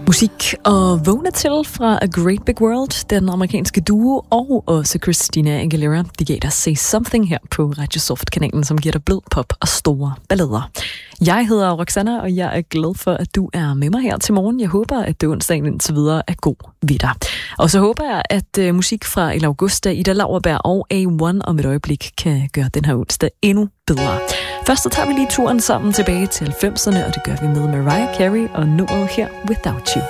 Musik og vågne til fra A Great Big World, den amerikanske duo, og også Christina Aguilera. De gav dig Say Something her på Radio Soft-kanalen, som giver dig blød pop og store ballader. Jeg hedder Roxanna, og jeg er glad for, at du er med mig her til morgen. Jeg håber, at det onsdagen indtil videre er god ved dig. Og så håber jeg, at musik fra El Augusta, Ida Lauerberg og A1 om et øjeblik kan gøre den her onsdag endnu bedre. Først så tager vi lige turen sammen tilbage til 90'erne, og det gør vi med Mariah Carey og nummeret her Without You.